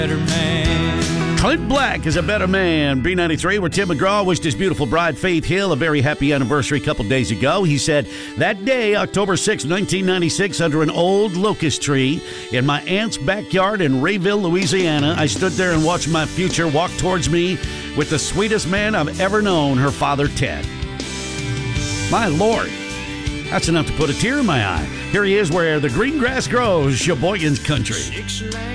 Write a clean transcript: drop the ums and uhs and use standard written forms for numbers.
Better man. Clint Black is a better man. B93, where Tim McGraw wished his beautiful bride, Faith Hill, a very happy anniversary a couple days ago. He said, that day, October 6, 1996, under an old locust tree in my aunt's backyard in Rayville, Louisiana, I stood there and watched my future walk towards me with the sweetest man I've ever known, her father, Ted. My Lord, that's enough to put a tear in my eye. Here he is where the green grass grows, Sheboygan's country.